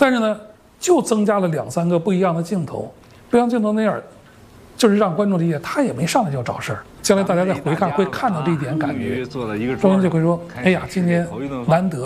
但是呢，就增加了2、3个不一样的镜头，不像镜头那样，就是让观众理解他也没上来就找事儿。将来大家再回看会看到这一点感觉，周星就会说：“哎呀，今天难得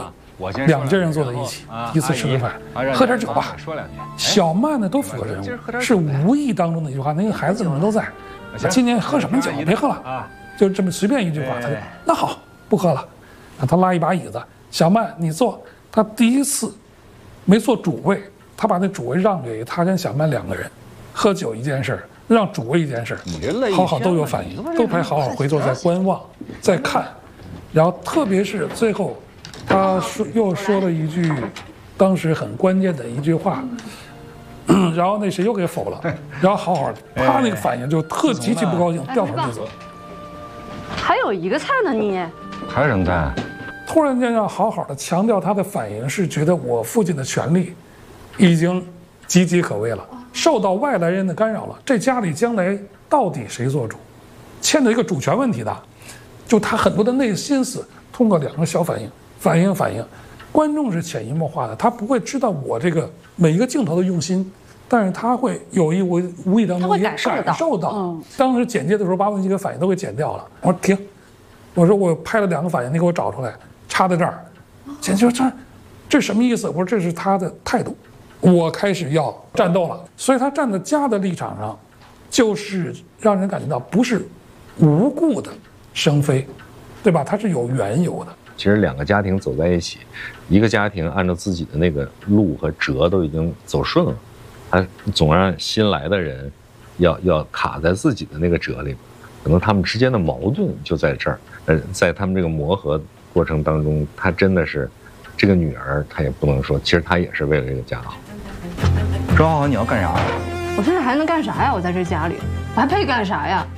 2家人坐在一起，一次吃个饭，喝点酒吧。”小曼呢都符合人物，是无意当中的一句话，那个孩子们都在。今年喝什么酒？别喝了，就这么随便一句话，他就那好不喝了。他拉一把椅子，小曼你坐。他第一次没坐主位，他把那主位让给他跟小曼2个人，喝酒一件事，让主位一件事，好好都有反应，都还好好回头在观望，在看。然后特别是最后，他又说了一句，当时很关键的一句话。然后那谁又给否了，然后好好他那个反应就极其不高兴，掉头就走。 还有一个菜呢，你还有什么菜？ 突然间让好好的强调他的反应是觉得我父亲的权力已经岌岌可危了，受到外来人的干扰了，这家里将来到底谁做主，牵扯一个主权问题的，就他很多的内心思通过2个小反应。观众是潜移默化的，他不会知道我这个每一个镜头的用心，但是他会有意无意当中也感受到。当时剪接的时候，把我几个反应都给剪掉了。我说停，我说我拍了2个反应，你给我找出来，插在这儿。剪辑说这什么意思？我说这是他的态度，我开始要战斗了。所以他站在家的立场上，就是让人感觉到不是无故的生非，对吧？他是有缘由的。 其实2个家庭走在一起，一个家庭按照自己的那个路和辙都已经走顺了，他总让新来的人要卡在自己的那个辙里，可能他们之间的矛盾就在这儿。在他们这个磨合过程当中，他真的是这个女儿，她也不能说，其实她也是为了这个家好。 庄好，你要干啥？ 我现在还能干啥呀？我在这家里，我还配干啥呀？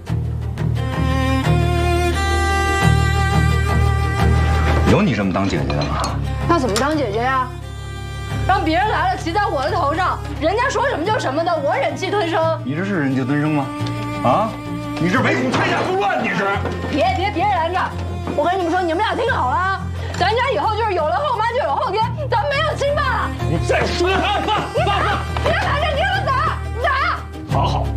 有你这么当姐姐的吗？ 那怎么当姐姐呀？让别人来了骑在我的头上，人家说什么就什么的，我忍气吞声。 你这是忍气吞声吗？啊？你这唯恐天下不乱，你是？ 别拦着！我跟你们说，你们俩听好了啊！咱家以后就是有了后妈就有后爹，咱们没有亲爸了。 你再说爸！ 别拦着，你让我打！ 好。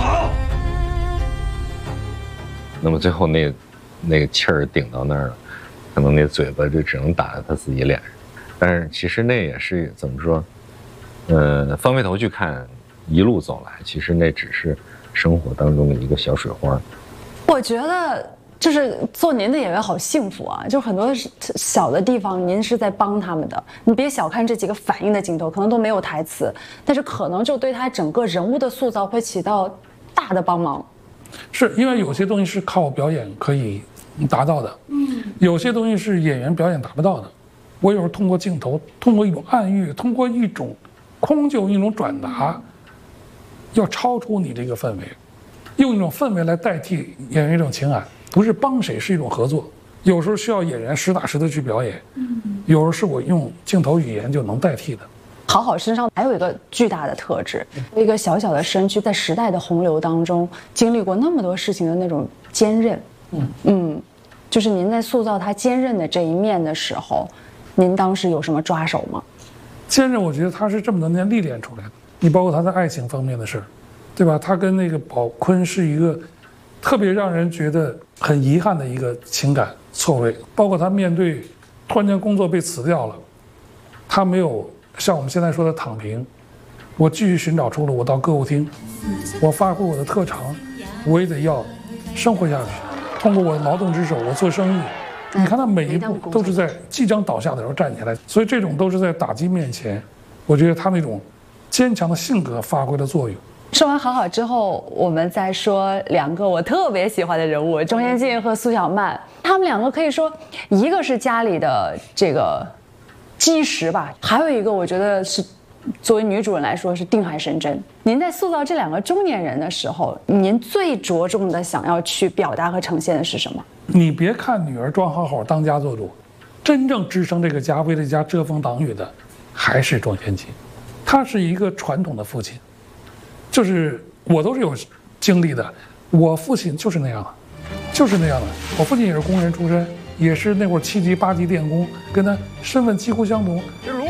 那么最后那个气儿顶到那儿了。可能那嘴巴就只能打在他自己脸上，但是其实那也是怎么说？翻回头去看，一路走来，其实那只是生活当中的一个小水花。 我觉得就是做您的演员好幸福啊！就很多小的地方，您是在帮他们的。你别小看这几个反应的镜头，可能都没有台词，但是可能就对他整个人物的塑造会起到大的帮忙。 是因为有些东西是靠表演可以达到的，有些东西是演员表演达不到的。我有时候通过镜头，通过一种暗喻，通过一种空就一种转达，要超出你这个氛围，用一种氛围来代替演员一种情感，不是帮谁，是一种合作。有时候需要演员实打实的去表演，有时候是我用镜头语言就能代替的。 好好身上还有一个巨大的特质，一个小小的身躯，在时代的洪流当中经历过那么多事情的那种坚韧。就是您在塑造他坚韧的这一面的时候，您当时有什么抓手吗？ 坚韧，我觉得他是这么多年历练出来的。你包括他在爱情方面的事，对吧？他跟那个宝坤是一个特别让人觉得很遗憾的一个情感错位。包括他面对突然间工作被辞掉了，他没有像我们现在说的躺平，我继续寻找出路，我到歌舞厅，我发挥我的特长，我也得要生活下去。通过我的劳动之手，我做生意。你看他每一步都是在即将倒下的时候站起来，所以这种都是在打击面前，我觉得他那种坚强的性格发挥了作用。 说完好好之后，我们再说2个我特别喜欢的人物，钟先进和苏小曼。他们2个可以说，一个是家里的这个基石吧，还有一个我觉得是作为女主人来说是定海神针。您在塑造这2个中年人的时候，您最着重的想要去表达和呈现的是什么？ 你别看女儿庄好好当家做主，真正支撑这个家、为这家遮风挡雨的还是庄先进。他是一个传统的父亲，就是我都是有经历的，我父亲就是那样的，就是那样的。我父亲也是工人出身，也是那会儿7级8级电工，跟他身份几乎相同。 这龙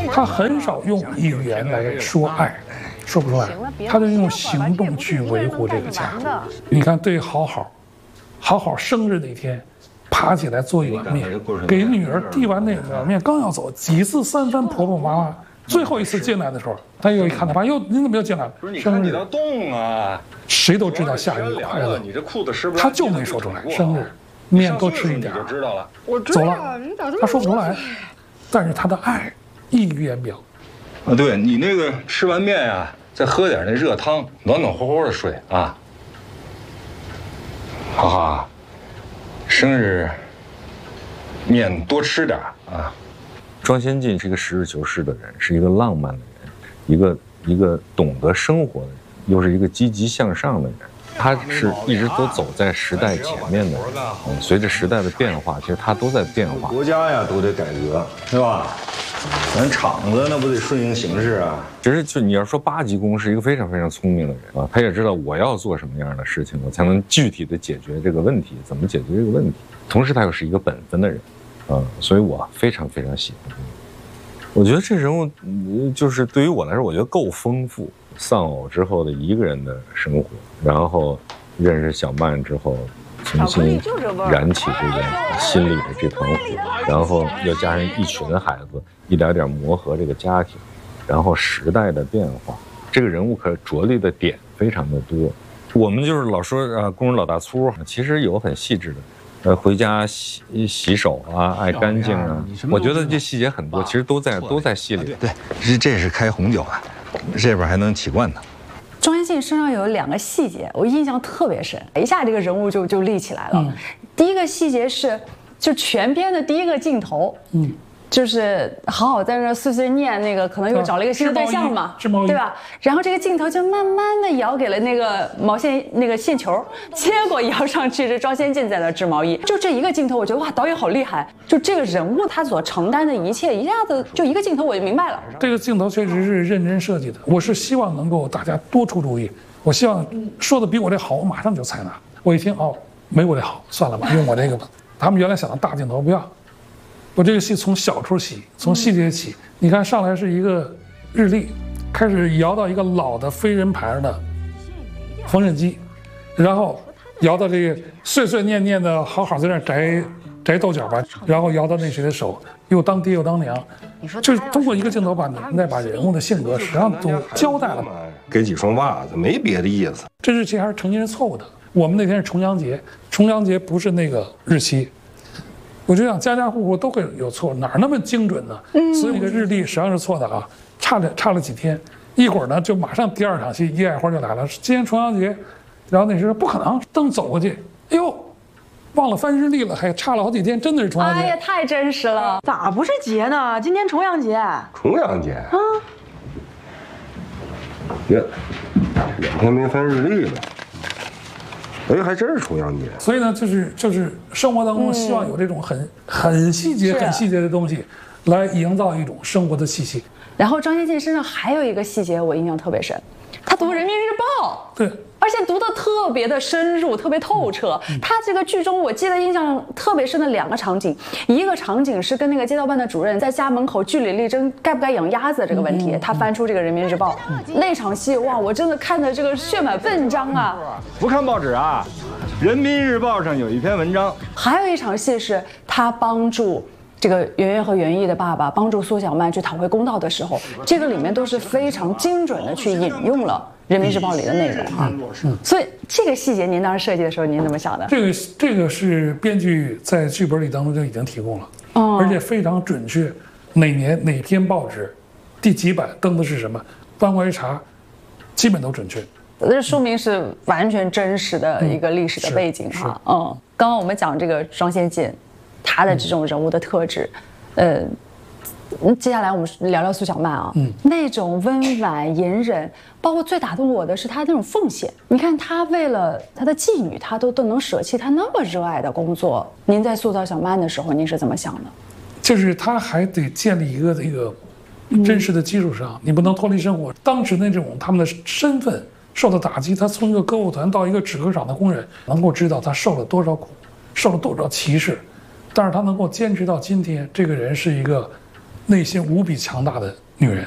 他很少用语言来说爱，说不出来，他就用行动去维护这个家。你看，对好好生日那天，爬起来做一碗面，给女儿递完那碗面，刚要走，几次三番婆婆妈妈，最后一次进来的时候，他又一看他爸，哟，你怎么又进来了？生日， 动啊！ 谁都知道下雨快乐，他就没说出来。生日，面多吃一点， 就知道了。 走了，他说不出来，但是他的爱溢于言表。 啊，对你那个吃完面呀，再喝点那热汤，暖暖和和的睡啊。好好，生日面多吃点啊。 庄先进是一个实事求是的人，是一个浪漫的人，一个懂得生活的人，又是一个积极向上的人。他是一直都走在时代前面的人，随着时代的变化，其实他都在变化。 国家呀都得改革，是吧？咱厂子那不得顺应形势啊。 其实就你要说八级工是一个非常非常聪明的人啊，他也知道我要做什么样的事情，我才能具体的解决这个问题，怎么解决这个问题。同时他又是一个本分的人，所以我非常非常喜欢他。我觉得这人物就是对于我来说，我觉得够丰富。丧偶之后的一个人的生活，然后认识小曼之后，重新燃起这个心里的这团火，然后又加上一群孩子，一点点磨合这个家庭，然后时代的变化，这个人物可着力的点非常的多。我们就是老说工人老大粗，其实有很细致的。回家洗手啊，爱干净啊，我觉得这细节很多，其实都在戏里。 对，这是开红酒的，这边还能起罐头。 庄先进身上有2个细节，我印象特别深，一下这个人物就立起来了。第一个细节是，就全片的第一个镜头，就是好好在那碎碎念那个，可能又找了一个新的对象嘛，对吧？然后这个镜头就慢慢的摇给了那个毛线那个线球，结果摇上去是庄先进在那织毛衣。就这一个镜头，我觉得哇，导演好厉害！就这个人物他所承担的一切，一下子就一个镜头我就明白了。 这个镜头确实是认真设计的，我是希望能够大家多出主意。我希望说的比我这好，我马上就采纳。我一听没我这好，算了吧，用我这个吧。他们原来想的大镜头不要。我这个戏从小处起，从细节起。你看上来是一个日历，开始摇到一个老的飞人牌的缝纫机，然后摇到这个碎碎念念的好好在那摘豆角吧，然后摇到那谁的手，又当爹又当娘，就是通过一个镜头把人物的性格实际上都交代了。 给几双袜子，没别的意思。 这日期还是成年人错误的。我们那天是重阳节，重阳节不是那个日期。我就想家家户户都会有错，哪那么精准呢？所以这个日历实际上是错的啊，差了几天，一会儿呢就马上第2场戏叶爱花就来了，今天重阳节，然后那时候不可能，等走过去，哎呦，忘了翻日历了，还差了好几天，真的是重阳节。 哎呀，太真实了， 咋不是节呢？今天重阳节。 重阳节啊？别，2天没翻日历了。哎，还真是重阳节。 所以呢，就是生活当中希望有这种很细节、很细节的东西，来营造一种生活的气息。 然后张先进身上还有一个细节我印象特别深，他读《人民日报》， 对， 而且读得特别的深入，特别透彻。他这个剧中我记得印象特别深的2个场景，一个场景是跟那个街道办的主任在家门口据理力争该不该养鸭子这个问题，他翻出这个《人民日报》，那场戏哇，我真的看的这个血满文章啊！ 不看报纸啊，《人民日报》上有一篇文章。还有一场戏是他帮助这个圆圆和袁毅的爸爸帮助苏小曼去讨回公道的时候，这个里面都是非常精准的去引用了《人民日报》里的内容哈。所以这个细节您当时设计的时候您怎么想的？ 这个是编剧在剧本里当中就已经提供了，而且非常准确，哪年哪篇报纸，第几版登的是什么，翻过来一查，基本都准确。 这说明是完全真实的一个历史的背景哈。刚刚我们讲这个庄先进，他的这种人物的特质，接下来我们聊聊苏小曼啊，那种温婉隐忍，包括最打动我的是他那种奉献。你看他为了他的妓女，他都能舍弃他那么热爱的工作。您在塑造小曼的时候，您是怎么想的？ 就是他还得建立一个这个真实的基础上，你不能脱离生活。当时那种他们的身份受到打击，他从一个歌舞团到一个纸壳厂的工人，能够知道他受了多少苦，受了多少歧视，但是他能够坚持到今天。这个人是一个内心无比强大的女人。